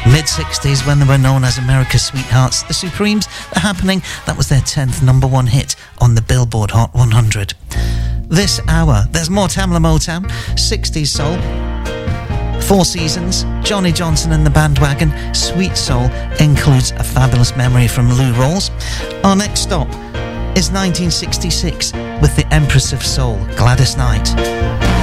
Mid-60s, when they were known as America's Sweethearts, the Supremes, The Happening, that was their 10th number one hit on the Billboard Hot 100. This hour, there's more Tamla Motown, 60s soul, Four Seasons, Johnny Johnson and the Bandwagon, Sweet Soul includes A Fabulous Memory from Lou Rawls. Our next stop is 1966 with the Empress of Soul, Gladys Knight.